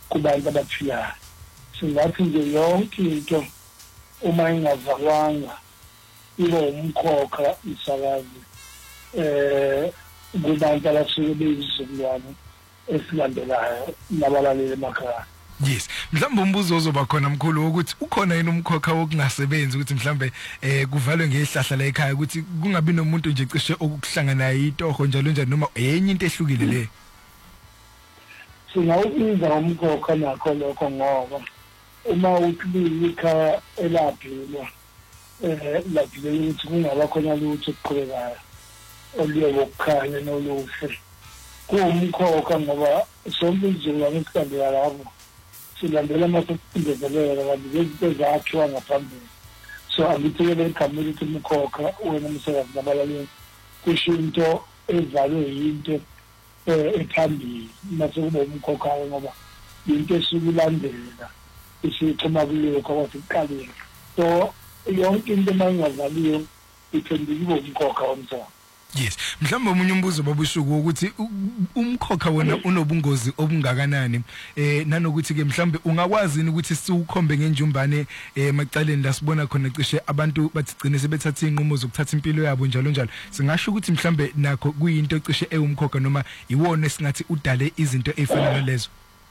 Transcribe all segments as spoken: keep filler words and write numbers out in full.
kubantu abaphilayo. Singathi nje yonke into uma ingavalwanga ibe umkhokha isakazi eh kubantu abasuke beyizizukulwane esilandelayo nabalaleli emakhaya. Yes, mhlawumbe umbuzo ozoba khona mkhulu ukuthi ukhona yini umkhokha wokungasebenzi ukuthi mhlawumbe eh kuvalwe ngehlahla la ekhaya ukuthi kungabi nomuntu nje cishe okuhlangana itoho njalo njalo noma enye into ehlukile le. Singawubiza umkhokha nakho lokho ngoba uma uthi ikhaya elaphilwa eh laphile ukuthi kungaba khona lutho okuqhubekayo oluye ngokukhanya noluhle kuwumkhokha ngoba sonke izinto ngesikhathi lapho silandela amasebenzelelo kanti izinto zakhiwa ngaphambili. So angithekele igama elithi umkhokha wena umsebenzi nabalaleli kusho into evalwe yinto ephambili mase kube umkhokha ngoba into esikulandela isixhuma kuleyo kwakuqaleni. So yonke into mayingavaliyo iphendukile umkhokha womthamo. Yes, mhlawumbe umunye umbuzo babushuku ukuthi umkhokha wona unobungozi obungakanani eh nanokuthi ke mhlawumbe ungakwazi ukuthi siukhombe ngenjumbane eh macaleni la sibona khona cishe abantu bathi gcine sebethatha inqumo zokuthatha impilo yabo njalo njalo. Singasho ukuthi mhlawumbe nakho kuyinto cishe ewumkhokha noma iwona singathi udale izinto ezifana nalezo.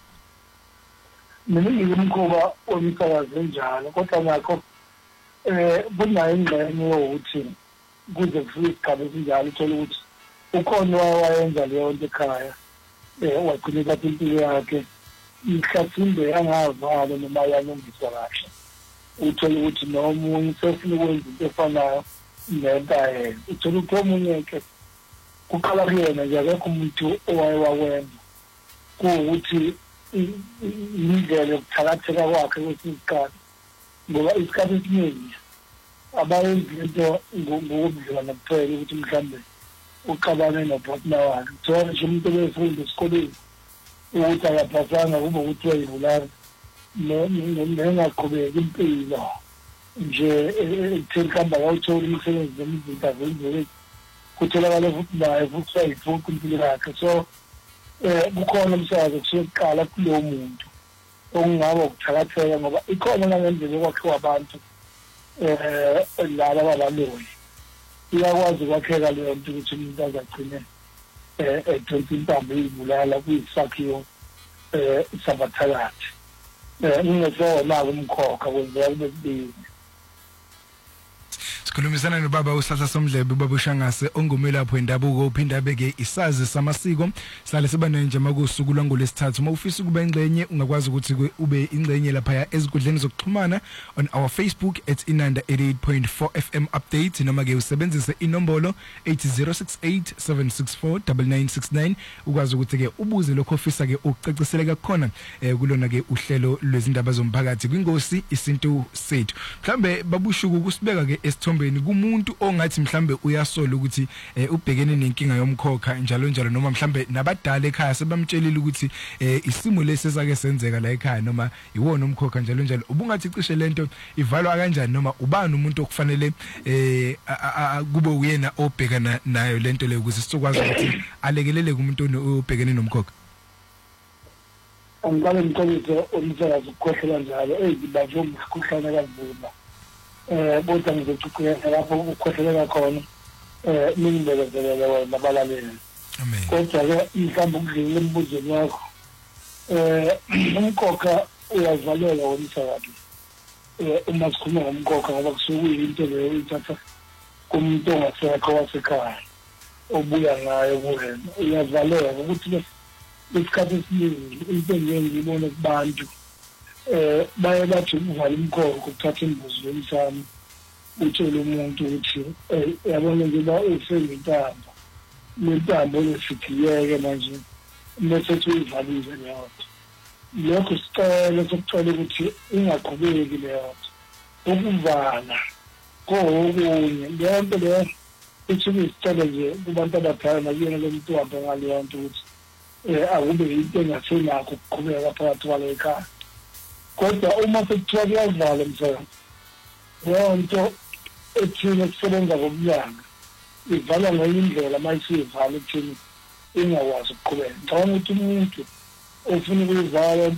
Mina ngiyumkhoba omsakazi njalo kodwa nakho eh bunayo ingxenye yokuthi kuze kufike isigaba esinjalo uthola ukuthi ukhona wayenza leyo nto ekhaya eh wagcina kathi impilo yakhe ihlathinde yangavala noma yalungiswa kahle. Uthola ukuthi nomunye sefuna ukwenza into efanayo nento ayenza. Uthola ukuthi omunye ke kuqala kuyena nje akekho umuntu owayewakwenza kuwukuthi indlela yokuthakatheka kwakhe kwesikhathi ngoba isikhathi esiningi abayenzi into ngokubudlelwana kuphela ukuthi mhlambe uqabane nopartner wakhe. Thola nje umuntu obefunda esikoleni ukuthi akapasanga kube ukuthi wayivulana nengaqhubeki impilo nje ekutheni kuhamba kawuthola imisebenzi nemizinto azenziwe kutholakala futhi naye futhi sayiphuca impilo yakhe. So eh kukhona umsebenzi kusuke kuqala kulowo muntu okungaba ukuthakatheka ngoba ikhona nangendlela yokwakhiwa abantu eh laba babaloli iyakwazi ukwakheka leyo nto ukuthi umuntu azagcine eh ethola intambo izibulala kuyisakhiwo eh sabathakathi eh ngingesona umkhokha kwenzeka kube kubili. Sikhulumisana nobaba uSasa Somdlebe ubaba uShangase ongumelapho endabuko uphinda beke isazi samasiko sale sibane nje makusuku lwangolesithathu. Uma ufisa ukuba ingxenye ungakwazi ukuthi ube ingxenye lapha ezikudleni zokuxhumana on our Facebook at Inanda eighty-eight point four F M update noma ke usebenzise inombolo eight zero six eight seven six four nine nine six nine ukwazi ukuthi ke ubuze lokho ofisa ke ucaciseleka khona eh kulona ke uhlelo lwezindaba zomphakathi kwingosi isintu sethu. Mhlambe babushuku kusibeka ke esithombe kumuntu ongathi mhlambe uyasola ukuthi ubhekene nenkinga yomkhokha njalo njalo noma mhlambe nabadala ekhaya sebamtshelile ukuthi isimo lesesake senzeka la ekhaya noma iwona umkhokha njalo njalo. Ubungathi cishe lento ivalwa kanjani noma ubani umuntu okufanele eh kube uyena obhekana nayo lento le ukuze sizokwazi ukuthi alekelele kumuntu obhekene nomkhokha. Angikale ngicela umsebenzi ukukhohlela njalo ezibazo umkhuhlane kanzima. Eh bodwa ngizochukulela lapho ukukhohlelela khona eh ningibekezelele wena abalaleli. Amen. Kodwa ke mhlawumbe ukudlula embuzweni wakho eh umkhokha uyavalelwa womsakazi. Eh uma sikhuluma ngomkhokha ngoba kusuke kuyinto leyo ithatha kumuntu ongasekho wasekhaya obuya ngayo kuwena uyavalelwa ukuthi isikhathi esiningi into engiyibona kubantu eh baye bathi uvala umkhokha ukuthatha imbuzi yomsamo utshela umuntu ukuthi eh yabona nje ba usenze intambo lentambo lesithiyeke manje bese uyivalile leyo lokho sicela sokucela ukuthi ingaqhubeki leyo ukuvala kokunye lento le ithi isicela nje kubantu abadala nakuyena lo muntu wahamba ngaleyo nto ukuthi eh akube into engasenakho ukuqhubeka phakathi kwale ekhaya. Kodwa uma sekuthiwa kuyavala mfana yonto ethile kusebenza ngobunyanga ivala ngenye indlela mayisivala ekuthini ingakwazi ukuqhubeka. Ngicabanga ukuthi umuntu ofuna ukuyivala